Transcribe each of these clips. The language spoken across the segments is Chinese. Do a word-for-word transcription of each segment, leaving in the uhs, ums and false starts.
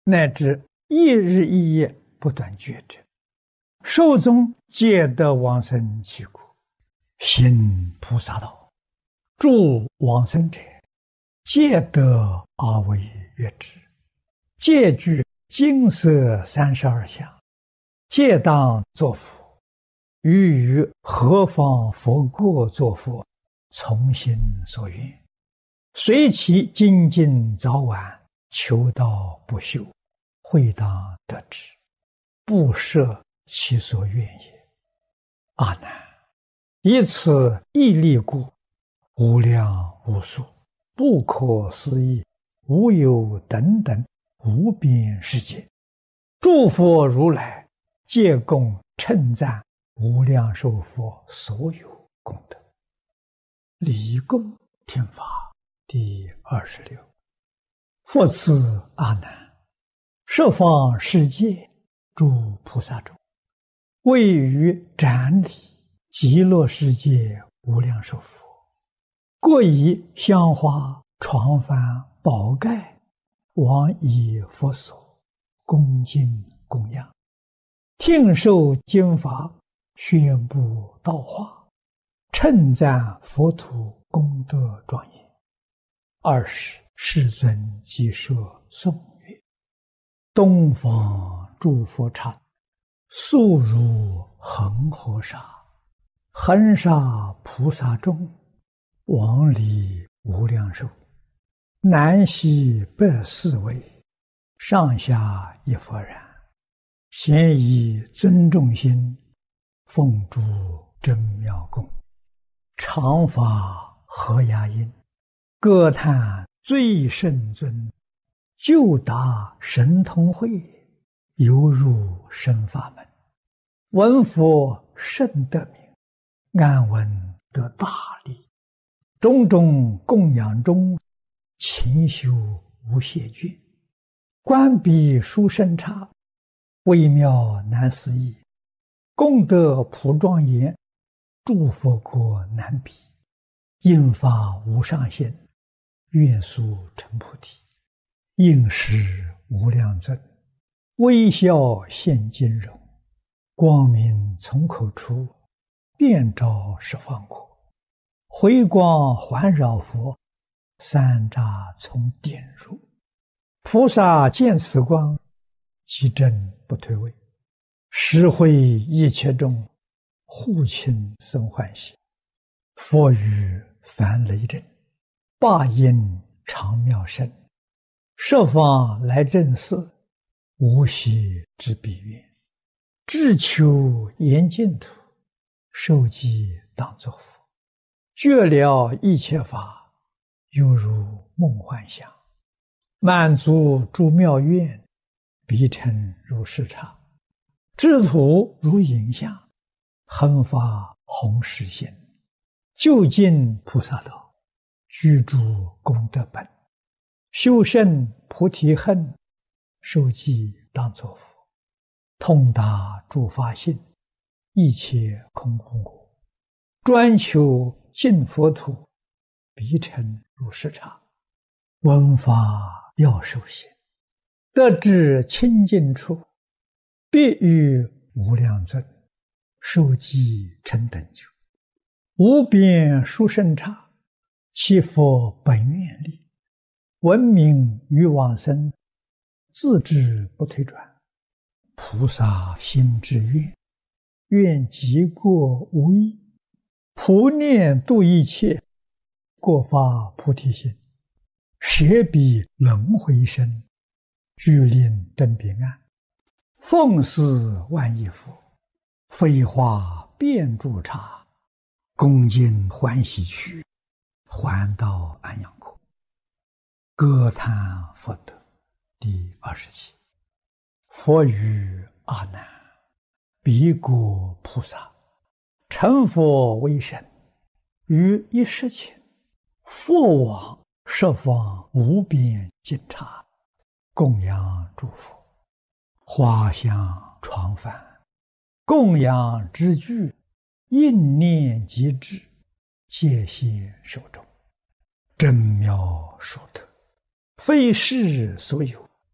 乃至一日一夜不断觉者，寿终皆得往生其国，行菩萨道，助往生者，皆得而为悦之，皆具金色三十二相，皆当作佛。于于何方佛国作佛，从心所愿，随其精进早晚，求道不休，会当得之，不设其所愿也。阿难，以此一力故，无量无数不可思议无有等等无边世界，诸佛如来皆共称赞无量寿佛所有功德。离供听法第二十六。复次阿难，十方世界诸菩萨中，位于展礼极乐世界无量寿佛，各以香花床幡宝盖往以佛所，恭敬供养，听受经法，宣布道化，称赞佛土功德庄严。二十世尊即说颂曰：东方诸佛刹，速如恒河沙，恒沙菩萨众，往礼无量寿，南西北四位，上下一佛然，咸以尊重心，奉诸真妙供，常发和雅音，歌叹最胜尊，就达神通会，犹入深法门，闻佛甚得名，安闻得大利，种种供养中，勤修无懈倦，观彼殊胜刹，微妙难思议，功德普庄严，诸佛国难比，应发无上限，愿速成菩提，应时无量尊，微笑现金容，光明从口出，遍照十方国，回光环绕佛，三匝从点入，菩萨见此光，即正不退位，实会一切众，护亲生欢喜。佛语梵雷震，霸音长妙声，十方来正寺，无息之彼愿，志求严净土，受记当作佛，觉了一切法，犹如梦幻想，满足诸妙愿，彼尘如视刹，智土如影像，恒发弘誓心，究竟菩萨道，居住功德本，修胜菩提恨，受记当作佛，通达诸法性，一切空空果，专求净佛土，彼尘如视刹，闻法要受行，得至清净处，必与无量尊，受记成等觉，无边殊胜刹，其佛本愿力，闻名于往生，自知不退转，菩萨心之愿，愿极过无异，普念度一切，过发菩提心，舍彼轮回身，具令登彼岸，奉祀万亿佛，飞化遍诸刹，恭敬欢喜去，还到安养国。歌叹佛德第二十七。佛语阿难，彼国菩萨成佛为身，于一时前，复往十方无边尽刹，供养诸佛，花香床幡，供养之具，应念即至，戒现手中，真妙殊特，非世所有，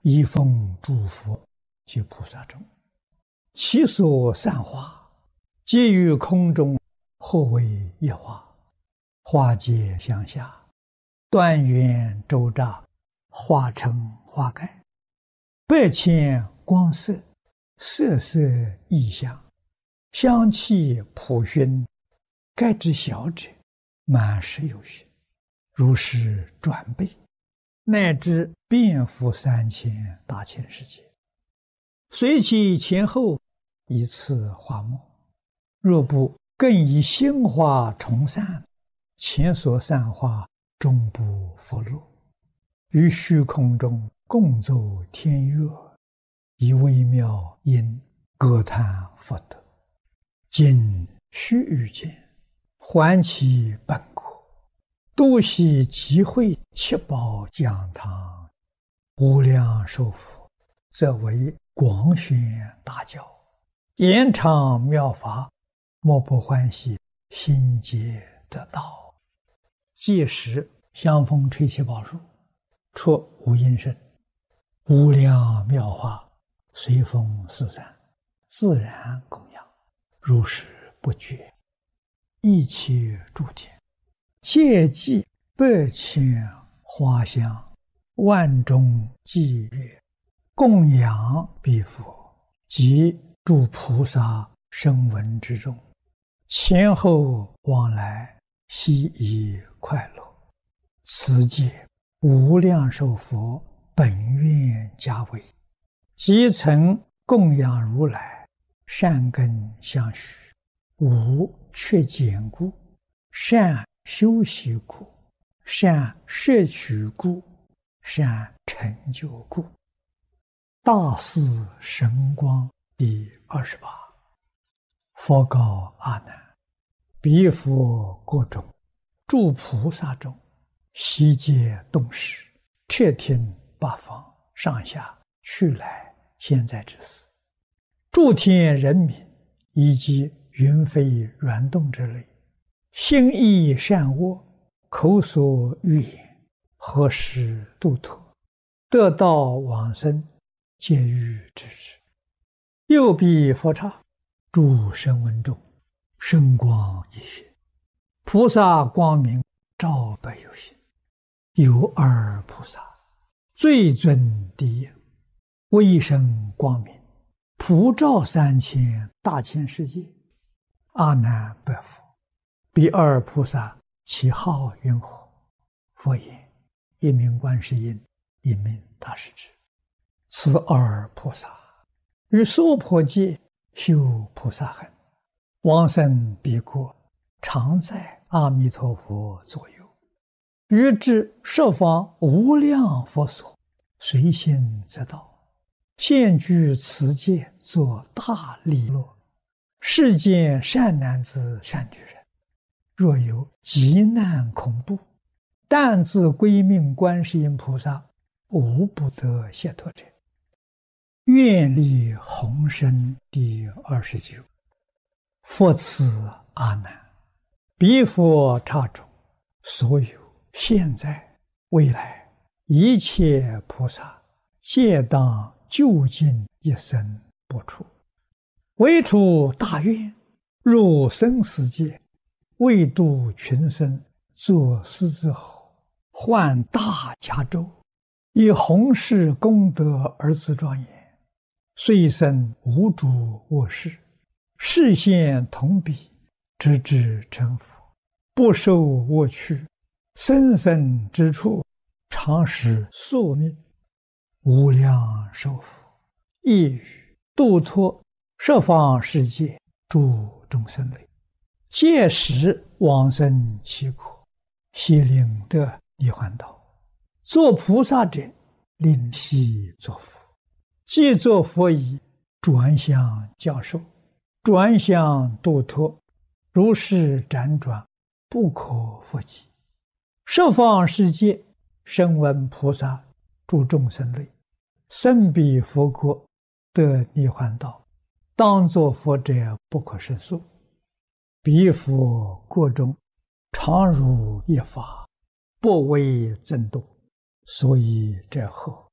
以奉诸佛及菩萨中，其所散花，皆于空中，或为一花。花皆相下，断缘周匝，化成花盖。百千光色，色色异香，香气普熏，盖之小者，满室有余，如是转倍，乃至遍覆三千大千世界。随其前后，以次花末。若不更以心花重散，前所散花终不复落。于虚空中共奏天乐，以微妙音歌叹佛德。今须臾间，还其本国，多悉集会七宝讲堂，无量寿佛，则为广宣大教，延长妙法，莫不欢喜，心皆得道。届时香风吹七宝树，出无音声，无量妙法随风四散，自然供养，如是不绝。一切诸天皆记百千花香，万众伎乐，供养彼佛及诸菩萨声闻之中，前后往来，悉以快乐。此界无量寿佛本愿家为，即曾供养如来，善根相续，无缺减故，善修习故，善摄取故，善成就故。大士神光第二十八。佛告阿难：彼佛国中，诸菩萨中，悉皆动识，彻听八方上下去来现在之事。诸天人民以及云飞软动之类，心意善恶，口所欲言，何时度脱，得道往生，皆欲知之。又彼佛刹，诸声闻中，声光一现，菩萨光明照百有心。有二菩萨，最尊第一，威声光明，普照三千大千世界。阿难白佛：彼二菩萨其号云何？佛言：一名观世音，一名大势至。此二菩萨于娑婆界修菩萨行，往生彼国，常在阿弥陀佛左右，于至十方无量佛所，随心则到，现居此界，作大利乐。世间善男子善女人，若有急难恐怖，但自归命观世音菩萨，无不得解脱者。愿力宏深第二十九。佛赐阿难：彼佛刹中，所有现在未来一切菩萨，皆当究竟一生不出，唯出大愿，入生死界，为度群生，作狮子吼，换大迦州，以弘誓功德而自庄严。虽生无诸恶事，示现同彼，直至成佛，不受恶趣，生生之处，常使宿命。无量寿佛亦语度脱十方世界诸众生类，届时往生其国，悉令得涅槃道。作菩萨者，令悉作佛。既作佛已，转向教授，转向度脱，如是辗转，不可复及。十方世界声闻菩萨诸众生类，生彼佛国，得涅槃道，当作佛者不可胜数。彼佛国中，常如一法，不为增多，所以者何？